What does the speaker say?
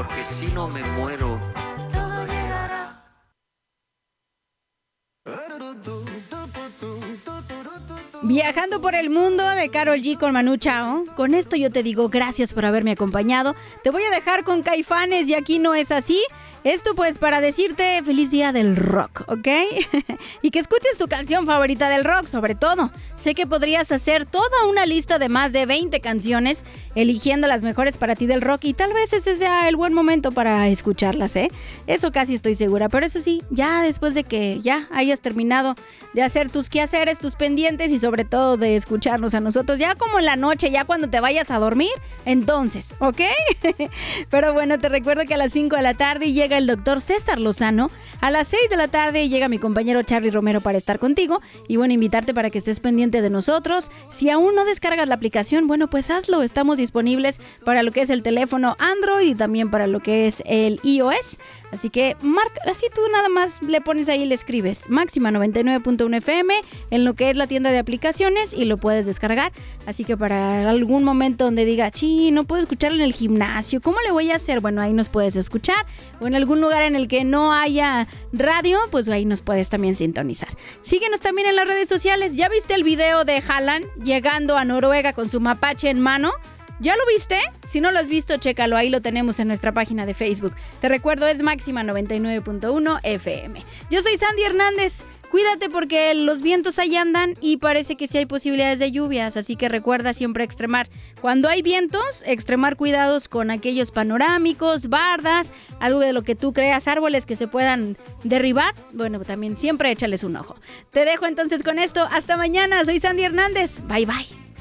porque si no me muero, todo llegará. Viajando por el mundo de Karol G con Manu Chao. Con esto yo te digo gracias por haberme acompañado. Te voy a dejar con Caifanes y Aquí No Es Así. Esto pues para decirte feliz día del rock, ¿ok? Y que escuches tu canción favorita del rock, sobre todo. Sé que podrías hacer toda una lista de más de 20 canciones, eligiendo las mejores para ti del rock, y tal vez ese sea el buen momento para escucharlas, ¿eh? Eso casi estoy segura, pero eso sí, ya después de que ya hayas terminado de hacer tus quehaceres, tus pendientes y sobre todo de escucharnos a nosotros, ya como en la noche, ya cuando te vayas a dormir, entonces, ¿ok? Pero bueno, te recuerdo que a las 5 de la tarde llega el doctor César Lozano, a las 6 de la tarde llega mi compañero Charly Romero para estar contigo, y bueno, invitarte para que estés pendiente de nosotros. Si aún no descargas la aplicación, bueno, pues hazlo. Estamos disponibles para lo que es el teléfono Android y también para lo que es el iOS. Así que así tú nada más le pones ahí y le escribes Máxima 99.1 FM en lo que es la tienda de aplicaciones y lo puedes descargar. Así que para algún momento donde diga, no puedo escucharlo en el gimnasio, ¿cómo le voy a hacer? Bueno, ahí nos puedes escuchar, o en algún lugar en el que no haya radio, pues ahí nos puedes también sintonizar. Síguenos también en las redes sociales. ¿Ya viste el video de Haaland llegando a Noruega con su mapache en mano? ¿Ya lo viste? Si no lo has visto, chécalo, ahí lo tenemos en nuestra página de Facebook. Te recuerdo, es Máxima 99.1 FM. Yo soy Sandy Hernández. Cuídate porque los vientos ahí andan y parece que sí hay posibilidades de lluvias, así que recuerda siempre extremar. Cuando hay vientos, extremar cuidados con aquellos panorámicos, bardas, algo de lo que tú creas, árboles que se puedan derribar. Bueno, también siempre échales un ojo. Te dejo entonces con esto. Hasta mañana. Soy Sandy Hernández. Bye, bye.